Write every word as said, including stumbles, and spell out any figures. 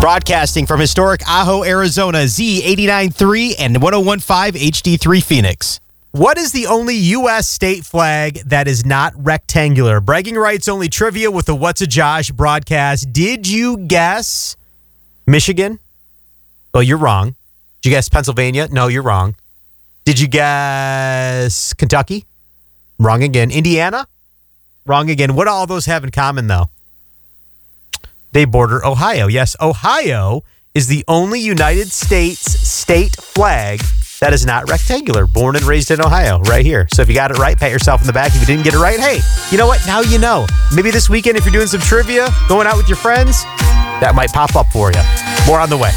Broadcasting from historic Ajo, Arizona, Z eighty-nine point three and one oh one point five H D three Phoenix. What is the only U S state flag that is not rectangular? Bragging rights only trivia with the What's a Josh broadcast. Did you guess Michigan? Well, you're wrong. Did you guess Pennsylvania? No, you're wrong. Did you guess Kentucky? Wrong again. Indiana? Wrong again. What do all those have in common, though? They border Ohio. Yes, Ohio is the only United States state flag that is not rectangular. Born and raised in Ohio, right here. So if you got it right, pat yourself in the back. If you didn't get it right, hey, you know what? Now you know. Maybe this weekend, if you're doing some trivia, going out with your friends, that might pop up for you. More on the way.